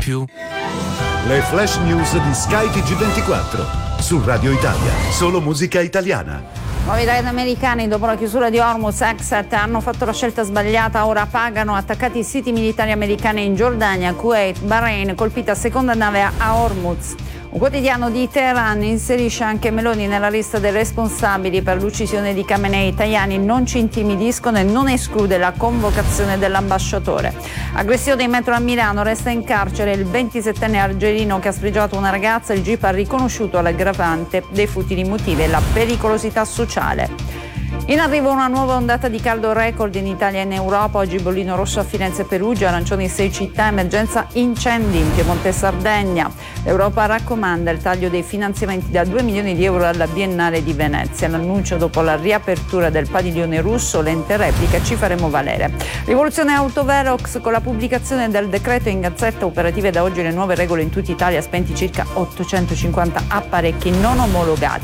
più. Le flash news di Sky TG24 su Radio Italia, solo musica italiana. Nuovi raid americani dopo la chiusura di Hormuz. Exet hanno fatto la scelta sbagliata, ora pagano. Attaccati siti militari americani in Giordania, Kuwait, Bahrain, colpita seconda nave a Hormuz. Un quotidiano di Teheran inserisce anche Meloni nella lista dei responsabili per l'uccisione di Khamenei. Tajani non ci intimidiscono e non esclude la convocazione dell'ambasciatore. Aggressione in metro a Milano, resta in carcere il 27enne algerino che ha sprigiato una ragazza. Il GIP ha riconosciuto l'aggravante dei futili motivi e la pericolosità sociale. In arrivo una nuova ondata di caldo record in Italia e in Europa. Oggi bollino rosso a Firenze e Perugia, arancioni in 6 città, emergenza incendi in Piemonte e Sardegna. L'Europa raccomanda il taglio dei finanziamenti da 2 milioni di euro alla Biennale di Venezia. L'annuncio dopo la riapertura del padiglione russo, l'ente replica, ci faremo valere. Rivoluzione Autovelox con la pubblicazione del decreto in Gazzetta, operative da oggi le nuove regole in tutta Italia, spenti circa 850 apparecchi non omologati.